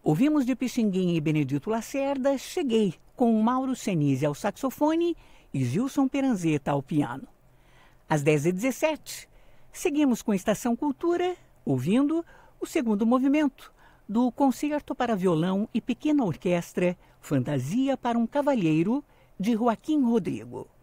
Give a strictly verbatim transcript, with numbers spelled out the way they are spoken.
Ouvimos de Pixinguinha e Benedito Lacerda Cheguei, com Mauro Senise ao saxofone e Gilson Peranzeta ao piano. Às dez e dezessete, seguimos com Estação Cultura, ouvindo o segundo movimento do Concerto para Violão e Pequena Orquestra Fantasia para um Cavalheiro, de Joaquim Rodrigo.